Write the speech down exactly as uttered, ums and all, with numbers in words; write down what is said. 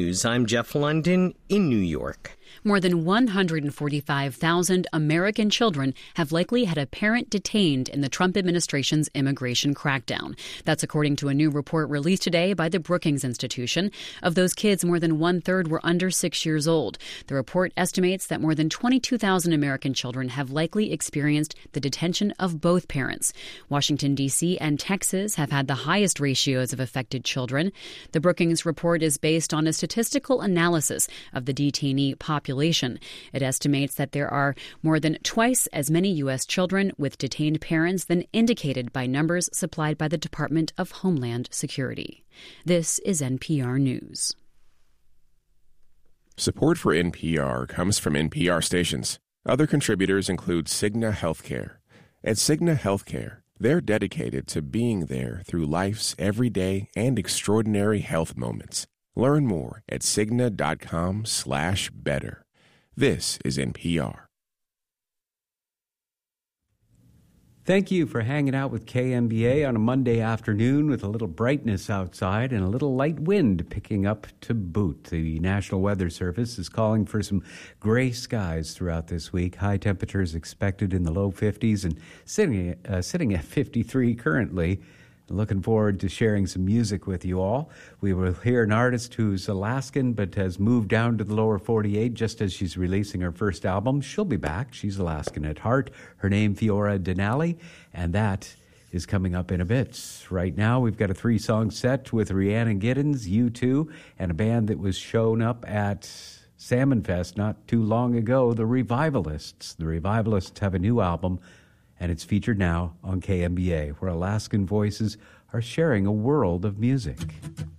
News, I'm Jeff London in New York. More than one hundred forty-five thousand American children have likely had a parent detained in the Trump administration's immigration crackdown. That's according to a new report released today by the Brookings Institution. Of those kids, more than one-third were under six years old. The report estimates that more than twenty-two thousand American children have likely experienced the detention of both parents. Washington, D C and Texas have had the highest ratios of affected children. The Brookings report is based on a statistical analysis of the detainee population. Population. It estimates that there are more than twice as many U S children with detained parents than indicated by numbers supplied by the Department of Homeland Security. This is N P R News. Support for N P R comes from N P R stations. Other contributors include Cigna Healthcare. At Cigna Healthcare, they're dedicated to being there through life's everyday and extraordinary health moments. Learn more at Cigna.com slash better. This is N P R. Thank you for hanging out with K M B A on a Monday afternoon with a little brightness outside and a little light wind picking up to boot. The National Weather Service is calling for some gray skies throughout this week. High temperatures expected in the low fifties and sitting, uh, sitting at fifty-three currently. Looking forward to sharing some music with you all. We will hear an artist who's Alaskan but has moved down to the lower forty-eight just as she's releasing her first album. She'll be back. She's Alaskan at heart. Her name, Fiora Denali, and that is coming up in a bit. Right now, we've got a three-song set with Rhiannon Giddens, U two, and a band that was shown up at Salmon Fest not too long ago, The Revivalists. The Revivalists have a new album, and it's featured now on K M B A, where Alaskan voices are sharing a world of music.